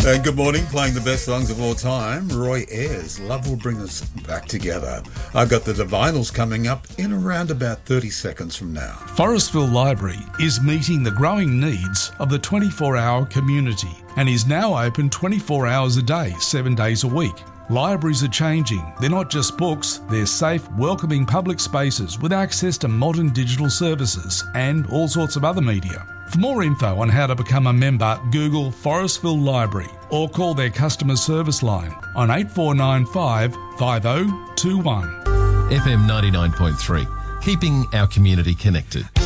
And good morning, playing the best songs of all time, Roy Ayers, Love Will Bring Us Back Together. I've got the Divinals coming up in around about 30 seconds from now. Forestville Library is meeting the growing needs of the 24-hour community and is now open 24 hours a day, 7 days a week. Libraries are changing. They're not just books, they're safe, welcoming public spaces with access to modern digital services and all sorts of other media. For more info on how to become a member, Google Forestville Library or call their customer service line on 8495 5021. FM 99.3, keeping our community connected.